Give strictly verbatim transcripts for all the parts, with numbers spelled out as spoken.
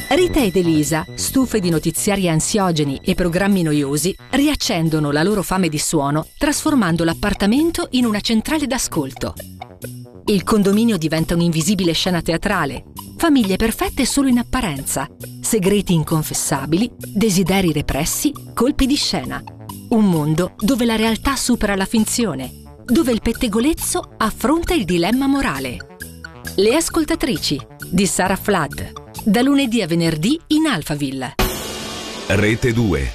Rita ed Elisa, stufe di notiziari ansiogeni e programmi noiosi, riaccendono la loro fame di suono trasformando l'appartamento in una centrale d'ascolto. Il condominio diventa un'invisibile scena teatrale, famiglie perfette solo in apparenza, segreti inconfessabili, desideri repressi, colpi di scena. Un mondo dove la realtà supera la finzione, dove il pettegolezzo affronta il dilemma morale. Le ascoltatrici di Sara Flood, da lunedì a venerdì in Alphaville. Rete due.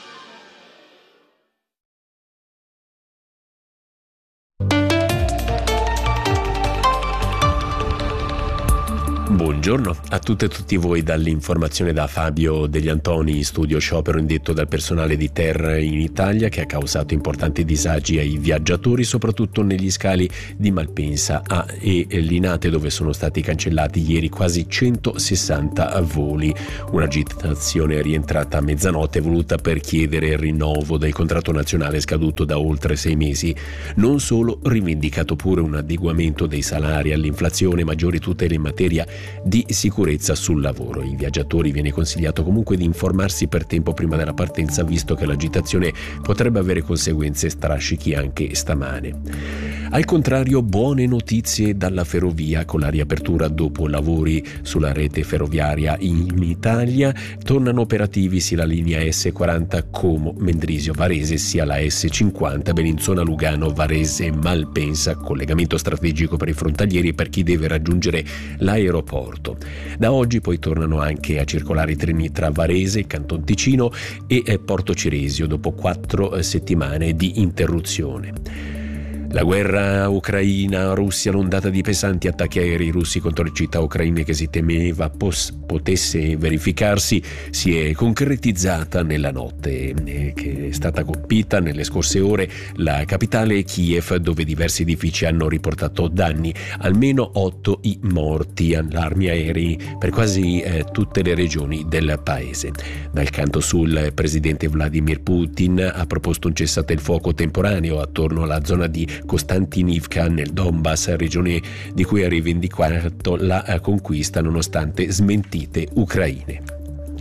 Buongiorno a tutte e tutti voi dall'informazione da Fabio Degli Antoni, in studio. Sciopero indetto dal personale di Terra in Italia che ha causato importanti disagi ai viaggiatori, soprattutto negli scali di Malpensa e Linate, dove sono stati cancellati ieri quasi centosessanta voli. Un'agitazione rientrata a mezzanotte voluta per chiedere il rinnovo del contratto nazionale scaduto da oltre sei mesi. Non solo, rivendicato pure un adeguamento dei salari all'inflazione, maggiori tutele in materia di sicurezza sul lavoro. Ai viaggiatori viene consigliato comunque di informarsi per tempo prima della partenza, visto che l'agitazione potrebbe avere conseguenze strascichi anche stamane. Al contrario, buone notizie dalla ferrovia. Con la riapertura dopo lavori sulla rete ferroviaria in Italia tornano operativi sia la linea S quaranta Como Mendrisio Varese sia la S cinquanta Bellinzona Lugano Varese Malpensa, collegamento strategico per i frontalieri e per chi deve raggiungere l'aeroporto. Da oggi poi tornano anche a circolare i treni tra Varese, Canton Ticino e Porto Ceresio dopo quattro settimane di interruzione. La guerra ucraina, Russia, l'ondata di pesanti attacchi aerei russi contro le città ucraine che si temeva pos- potesse verificarsi, si è concretizzata nella notte, eh, che è stata colpita nelle scorse ore la capitale Kiev, dove diversi edifici hanno riportato danni, almeno otto i morti, allarmi aerei per quasi eh, tutte le regioni del paese. Dal canto sul, il presidente Vladimir Putin ha proposto un cessate il fuoco temporaneo attorno alla zona di Kostantinivka nel Donbass, regione di cui ha rivendicato la conquista nonostante smentite ucraine.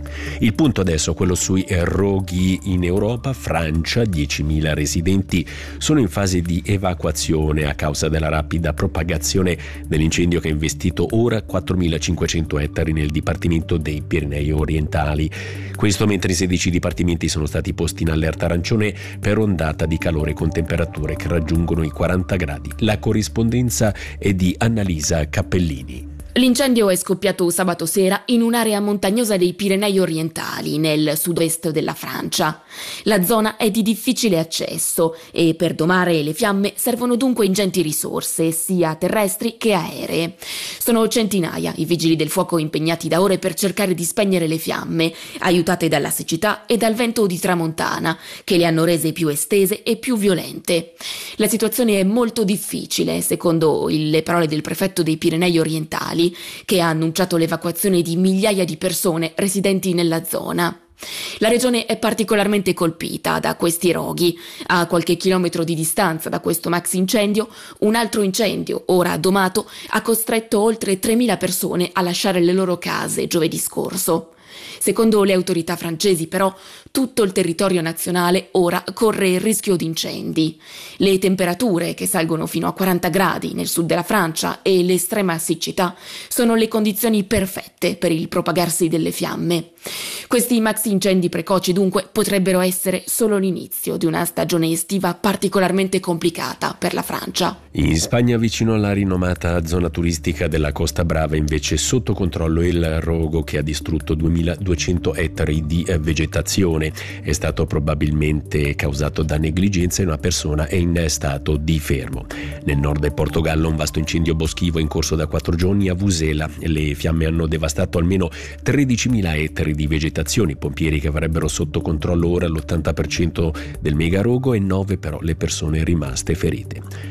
Il punto adesso è quello sui roghi in Europa. Francia, diecimila residenti sono in fase di evacuazione a causa della rapida propagazione dell'incendio che ha investito ora quattromilacinquecento ettari nel dipartimento dei Pirenei orientali. Questo mentre i sedici dipartimenti sono stati posti in allerta arancione per ondata di calore con temperature che raggiungono i quaranta gradi. La corrispondenza è di Annalisa Cappellini. L'incendio è scoppiato sabato sera in un'area montagnosa dei Pirenei orientali, nel sud-est della Francia. La zona è di difficile accesso e per domare le fiamme servono dunque ingenti risorse, sia terrestri che aeree. Sono centinaia i vigili del fuoco impegnati da ore per cercare di spegnere le fiamme, aiutate dalla siccità e dal vento di tramontana, che le hanno rese più estese e più violente. La situazione è molto difficile, secondo le parole del prefetto dei Pirenei orientali, che ha annunciato l'evacuazione di migliaia di persone residenti nella zona. La regione è particolarmente colpita da questi roghi. A qualche chilometro di distanza da questo maxi incendio, un altro incendio, ora domato, ha costretto oltre tremila persone a lasciare le loro case giovedì scorso. Secondo le autorità francesi, però, tutto il territorio nazionale ora corre il rischio di incendi. Le temperature, che salgono fino a quaranta gradi nel sud della Francia, e l'estrema siccità sono le condizioni perfette per il propagarsi delle fiamme. Questi maxi incendi precoci, dunque, potrebbero essere solo l'inizio di una stagione estiva particolarmente complicata per la Francia. In Spagna, vicino alla rinomata zona turistica della Costa Brava, invece sotto controllo il rogo che ha distrutto duemiladuecento ettari di vegetazione. È stato probabilmente causato da negligenza e una persona è in stato di fermo. Nel nord del Portogallo un vasto incendio boschivo è in corso da quattro giorni a Vusela. Le fiamme hanno devastato almeno tredicimila ettari di vegetazione. I pompieri che avrebbero sotto controllo ora l'ottanta per cento del megarogo e nove però le persone rimaste ferite.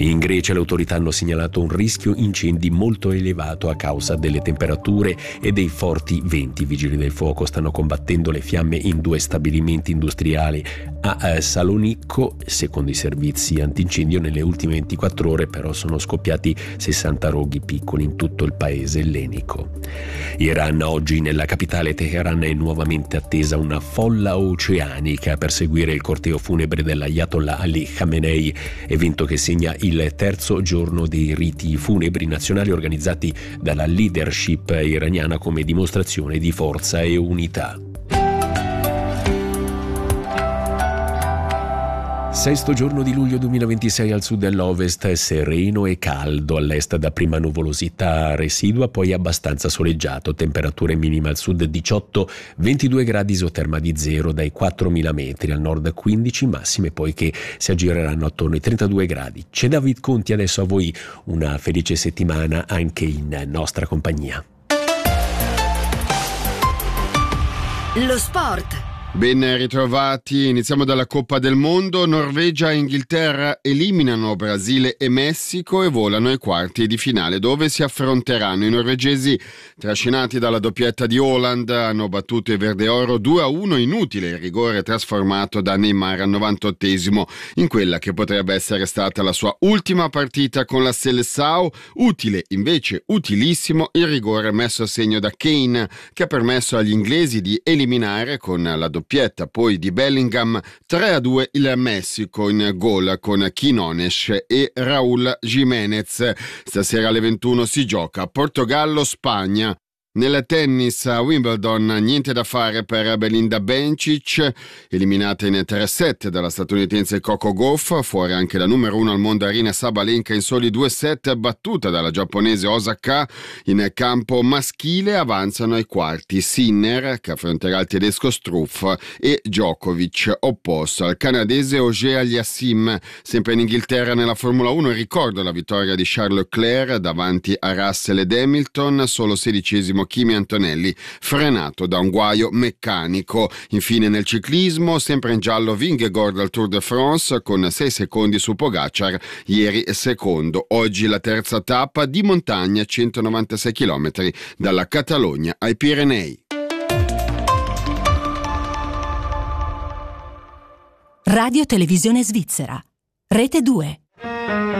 In Grecia le autorità hanno segnalato un rischio incendi molto elevato a causa delle temperature e dei forti venti. I vigili del fuoco stanno combattendo le fiamme in due stabilimenti industriali a Salonicco. Secondo i servizi antincendio, nelle ultime ventiquattro ore però sono scoppiati sessanta roghi piccoli in tutto il paese ellenico. Iran: oggi nella capitale Teheran è nuovamente attesa una folla oceanica per seguire il corteo funebre dell'Ayatollah Ali Khamenei, evento che segna il terzo giorno dei riti funebri nazionali organizzati dalla leadership iraniana come dimostrazione di forza e unità. Sesto giorno di luglio duemilaventisei, al sud e all'ovest sereno e caldo, all'est dapprima nuvolosità residua, poi abbastanza soleggiato, temperature minime al sud diciotto ventidue gradi, isoterma di zero dai quattromila metri, al nord quindici, massime poi che si aggireranno attorno ai trentadue gradi. C'è David Conti, adesso a voi una felice settimana anche in nostra compagnia. Lo sport. Ben ritrovati, iniziamo dalla Coppa del Mondo. Norvegia e Inghilterra eliminano Brasile e Messico e volano ai quarti di finale, dove si affronteranno. I norvegesi, trascinati dalla doppietta di Haaland, hanno battuto i verdeoro due a uno, inutile il rigore trasformato da Neymar al novantottesimo in quella che potrebbe essere stata la sua ultima partita con la Seleção. Utile, invece utilissimo, il rigore messo a segno da Kane, che ha permesso agli inglesi di eliminare con la doppietta poi di Bellingham tre a due il Messico, in gol con Quinones e Raúl Jiménez. Stasera alle ventuno si gioca Portogallo-Spagna. Nel tennis a Wimbledon niente da fare per Belinda Bencic, eliminata in tre set dalla statunitense Coco Gauff, fuori anche la numero uno al mondo Aryna Sabalenka in soli due set, battuta dalla giapponese Osaka. In campo maschile avanzano ai quarti Sinner, che affronterà il tedesco Struff, e Djokovic, opposto al canadese Auger Aliassime. Sempre in Inghilterra nella Formula uno ricordo la vittoria di Charles Leclerc davanti a Russell ed Hamilton, solo sedicesimo Kimi Antonelli, frenato da un guaio meccanico. Infine nel ciclismo, sempre in giallo Vingegaard al Tour de France con sei secondi su Pogacar, ieri secondo. Oggi la terza tappa di montagna, centonovantasei chilometri dalla Catalogna ai Pirenei. Radio Televisione Svizzera, Rete due.